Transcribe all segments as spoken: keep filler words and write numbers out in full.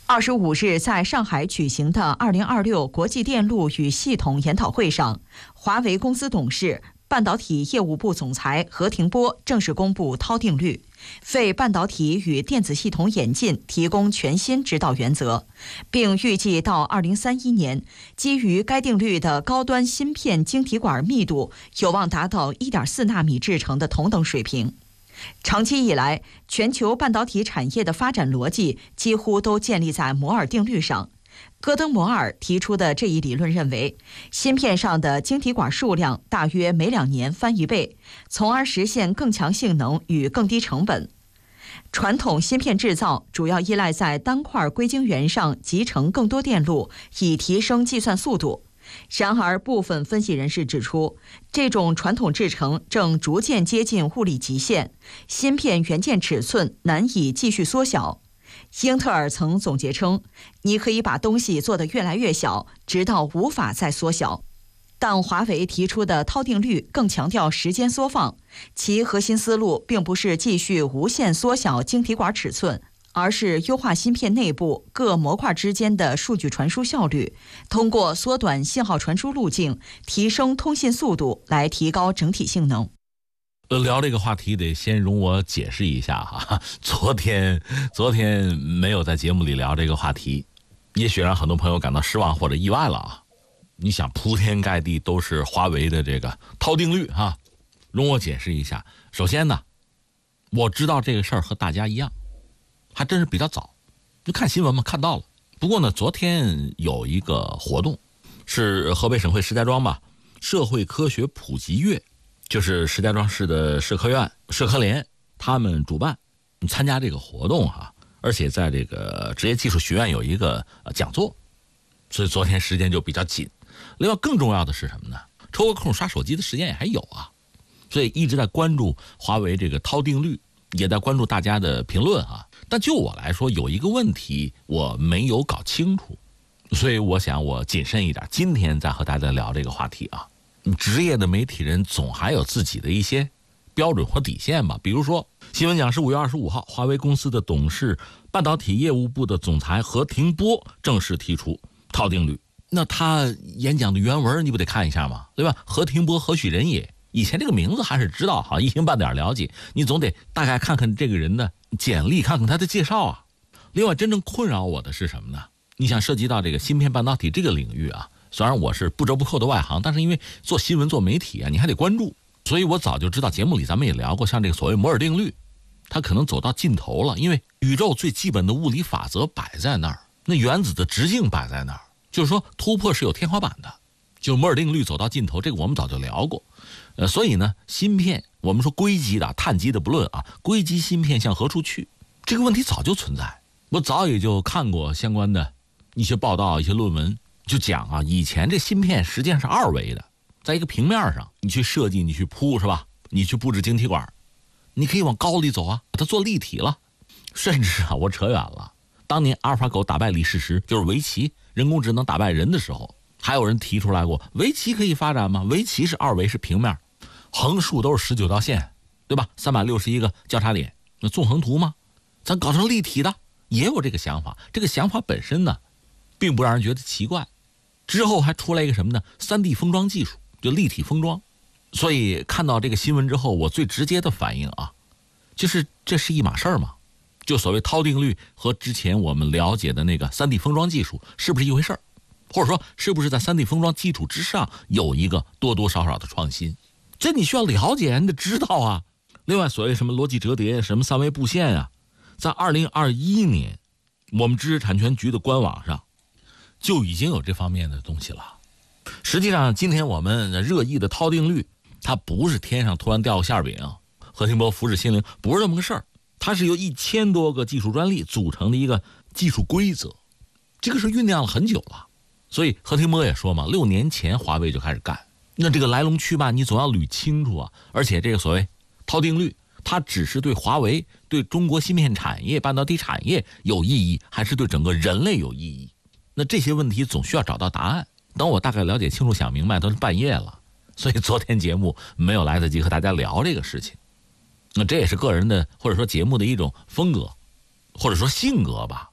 二十五日在上海举行的二零二六国际电路与系统研讨会上，华为公司董事、半导体业务部总裁何庭波正式公布涛定律，为半导体与电子系统演进提供全新指导原则，并预计到二零三一年，基于该定律的高端芯片晶体管密度有望达到 一点四纳米制程的同等水平。长期以来，全球半导体产业的发展逻辑几乎都建立在摩尔定律上。戈登·摩尔提出的这一理论认为，芯片上的晶体管数量大约每两年翻一倍，从而实现更强性能与更低成本。传统芯片制造主要依赖在单块硅晶圆上集成更多电路，以提升计算速度。然而，部分分析人士指出，这种传统制程正逐渐接近物理极限，芯片元件尺寸难以继续缩小。英特尔曾总结称，你可以把东西做得越来越小，直到无法再缩小。但华为提出的涛定律更强调时间缩放，其核心思路并不是继续无限缩小晶体管尺寸，而是优化芯片内部各模块之间的数据传输效率，通过缩短信号传输路径，提升通信速度，来提高整体性能。 呃，聊这个话题得先容我解释一下哈。昨天昨天没有在节目里聊这个话题，也许让很多朋友感到失望或者意外了啊。你想，铺天盖地都是华为的这个涛定律哈，容我解释一下。首先呢，我知道这个事儿和大家一样，还真是比较早，就看新闻嘛，看到了。不过呢，昨天有一个活动，是河北省会石家庄吧，社会科学普及月，就是石家庄市的社科院、社科联他们主办，参加这个活动哈，而且在这个职业技术学院有一个讲座，所以昨天时间就比较紧。另外，更重要的是什么呢？抽个空刷手机的时间也还有啊，所以一直在关注华为这个涛定律，也在关注大家的评论啊。但就我来说，有一个问题我没有搞清楚，所以我想我谨慎一点，今天再和大家聊这个话题啊。职业的媒体人总还有自己的一些标准或底线吧。比如说，新闻讲是五月二十五号，华为公司的董事、半导体业务部的总裁何庭波正式提出涛定律。那他演讲的原文你不得看一下吗？对吧？何庭波何许人也？以前这个名字还是知道哈，一星半点了解，你总得大概看看这个人的简历，看看他的介绍啊。另外，真正困扰我的是什么呢？你想涉及到这个芯片半导体这个领域啊，虽然我是不折不扣的外行，但是因为做新闻做媒体啊，你还得关注，所以我早就知道，节目里咱们也聊过，像这个所谓摩尔定律，它可能走到尽头了，因为宇宙最基本的物理法则摆在那儿，那原子的直径摆在那儿，就是说突破是有天花板的，就摩尔定律走到尽头，这个我们早就聊过。呃，所以呢，芯片我们说硅基的、碳基的不论啊，硅基芯片向何处去，这个问题早就存在。我早也就看过相关的一些报道、一些论文，就讲啊，以前这芯片实际上是二维的，在一个平面上，你去设计，你去铺是吧？你去布置晶体管，你可以往高里走啊，把它做立体了。甚至啊，我扯远了，当年阿尔法狗打败李世石，就是围棋人工智能打败人的时候，还有人提出来过，围棋可以发展吗？围棋是二维，是平面，横竖都是十九道线，对吧？三百六十一个交叉点，那纵横图吗？咱搞成立体的，也有这个想法。这个想法本身呢，并不让人觉得奇怪。之后还出来一个什么呢？ 三 D 封装技术，就立体封装。所以看到这个新闻之后，我最直接的反应啊，就是这是一码事儿嘛。就所谓涛定律和之前我们了解的那个 三 D 封装技术是不是一回事儿？或者说是不是在 三 D 封装基础之上有一个多多少少的创新？这你需要了解，你得知道啊。另外，所谓什么逻辑折叠、什么三维布线啊，在二零二一年我们知识产权局的官网上就已经有这方面的东西了。实际上今天我们热议的涛定律，它不是天上突然掉个馅饼，何庭波福祉心灵不是这么个事儿，它是由一千多个技术专利组成的一个技术规则，这个是酝酿了很久了。所以何庭波也说嘛，六年前华为就开始干，那这个来龙去脉你总要捋清楚啊。而且这个所谓涛定律，它只是对华为、对中国芯片产业、半导体产业有意义，还是对整个人类有意义？那这些问题总需要找到答案。等我大概了解清楚、想明白，都是半夜了，所以昨天节目没有来得及和大家聊这个事情。那这也是个人的或者说节目的一种风格，或者说性格吧。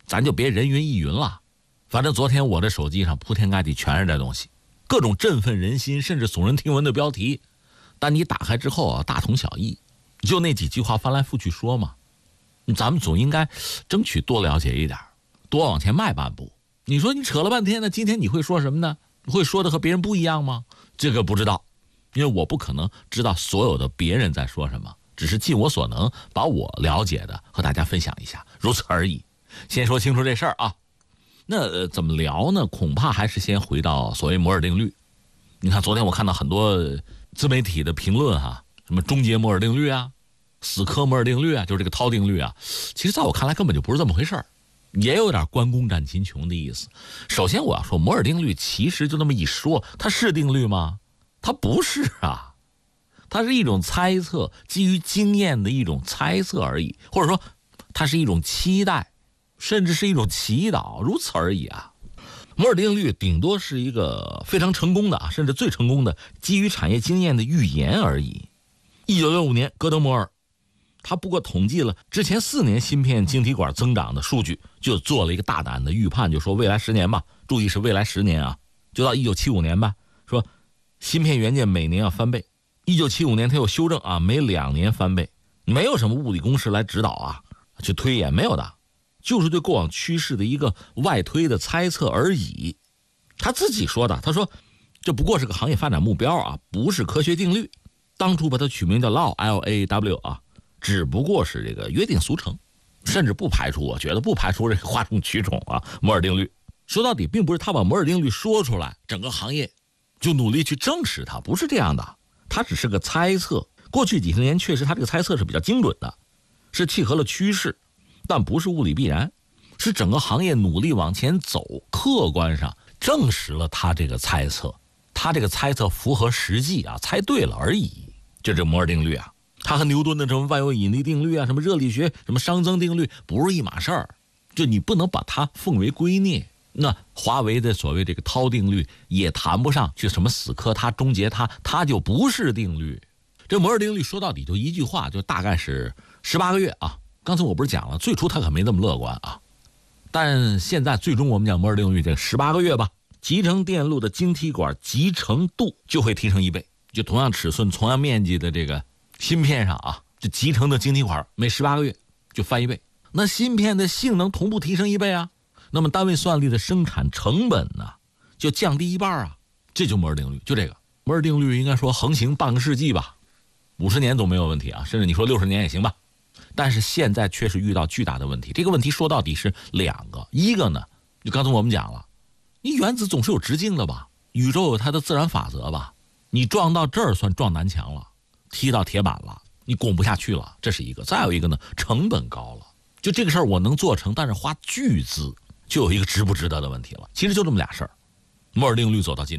咱就别人云亦云了。反正昨天我的手机上铺天盖地全是这东西，各种振奋人心甚至耸人听闻的标题，但你打开之后啊，大同小异，就那几句话翻来覆去说嘛。咱们总应该争取多了解一点，多往前迈半步。你说你扯了半天呢，今天你会说什么呢？会说的和别人不一样吗？这个不知道，因为我不可能知道所有的别人在说什么，只是尽我所能把我了解的和大家分享一下，如此而已。先说清楚这事儿啊。那、呃、怎么聊呢？恐怕还是先回到所谓摩尔定律。你看昨天我看到很多自媒体的评论哈，什么终结摩尔定律啊，死磕摩尔定律啊，就是这个涛定律啊，其实在我看来根本就不是这么回事儿，也有点关公战秦琼的意思。首先我要说，摩尔定律其实就那么一说，它是定律吗？它不是啊，它是一种猜测，基于经验的一种猜测而已，或者说它是一种期待，甚至是一种祈祷，如此而已啊。摩尔定律顶多是一个非常成功的啊，甚至最成功的基于产业经验的预言而已。一九六五年，戈德摩尔他不过统计了之前四年芯片晶体管增长的数据，就做了一个大胆的预判，就说未来十年吧，注意是未来十年啊，就到一九七五年吧，说芯片元件每年要翻倍。一九七五年他又修正啊，每两年翻倍，没有什么物理公式来指导啊，去推演，没有的，就是对过往趋势的一个外推的猜测而已。他自己说的，他说这不过是个行业发展目标啊，不是科学定律。当初把它取名叫 Law L A W 啊，只不过是这个约定俗成，甚至不排除，我觉得不排除这个哗众取宠啊。摩尔定律说到底并不是他把摩尔定律说出来，整个行业就努力去证实它，不是这样的，它只是个猜测。过去几十年确实它这个猜测是比较精准的，是契合了趋势，但不是物理必然，是整个行业努力往前走，客观上证实了他这个猜测，他这个猜测符合实际啊，猜对了而已。这是摩尔定律啊，它和牛顿的什么万有引力定律啊，什么热力学，什么熵增定律不是一码事儿，就你不能把它奉为圭臬。那华为的所谓这个涛定律也谈不上去什么死磕它终结它，它就不是定律。这摩尔定律说到底就一句话，就大概是十八个月啊。刚才我不是讲了，最初它可没那么乐观啊，但现在最终我们讲摩尔定律这十八个月吧，集成电路的晶体管集成度就会提升一倍，就同样尺寸同样面积的这个芯片上啊，这集成的晶体管每十八个月就翻一倍，那芯片的性能同步提升一倍啊，那么单位算力的生产成本呢就降低一半啊，这就摩尔定律。就这个摩尔定律应该说横行半个世纪吧，五十年总没有问题啊，甚至你说六十年也行吧。但是现在确实遇到巨大的问题，这个问题说到底是两个，一个呢就刚才我们讲了，你原子总是有直径的吧，宇宙有它的自然法则吧，你撞到这儿算撞南墙了，踢到铁板了，你拱不下去了，这是一个。再有一个呢，成本高了，就这个事儿我能做成，但是花巨资，就有一个值不值得的问题了。其实就这么俩事儿，摩尔定律走到今